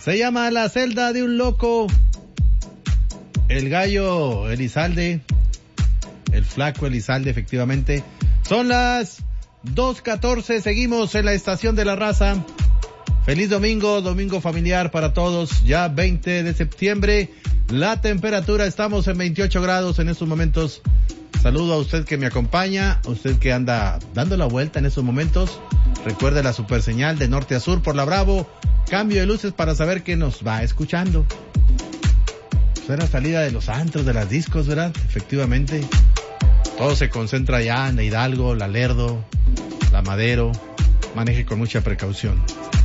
Se llama La celda de un loco. El gallo Elizalde, el flaco Elizalde, efectivamente. Son las 2:14, seguimos en la estación de la raza. Feliz domingo, domingo familiar para todos, ya 20 de septiembre. La temperatura, estamos en 28 grados en estos momentos. Saludo a usted que me acompaña, a usted que anda dando la vuelta en estos momentos. Recuerde la super señal de norte a sur por la Bravo. Cambio de luces para saber que nos va escuchando. Pues es la salida de los antros, de las discos, ¿verdad? Efectivamente. Todo se concentra ya en la Hidalgo, la Lerdo, la Madero. Maneje con mucha precaución.